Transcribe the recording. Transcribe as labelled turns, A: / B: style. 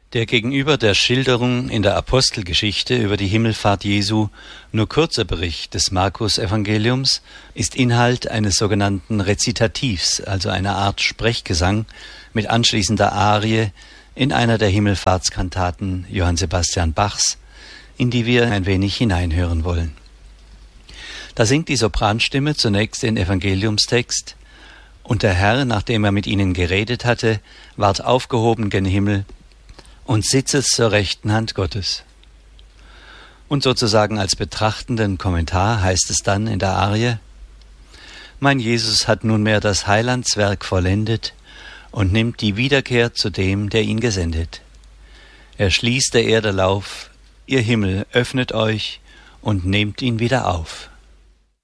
A: Der gegenüber der Schilderung in der Apostelgeschichte über die Himmelfahrt Jesu nur kurze Bericht des Markus-Evangeliums ist Inhalt eines sogenannten Rezitativs, also einer Art Sprechgesang mit anschließender Arie in einer der Himmelfahrtskantaten Johann Sebastian Bachs, in die wir ein wenig hineinhören wollen. Da singt die Sopranstimme zunächst den Evangeliumstext: Und der Herr, nachdem er mit ihnen geredet hatte, ward aufgehoben gen Himmel und sitzet zur rechten Hand Gottes. Und sozusagen als betrachtenden Kommentar heißt es dann in der Arie: Mein Jesus hat nunmehr das Heilandswerk vollendet und nimmt die Wiederkehr zu dem, der ihn gesendet. Er schließt der Erde Lauf, ihr Himmel öffnet euch und nehmt ihn wieder auf.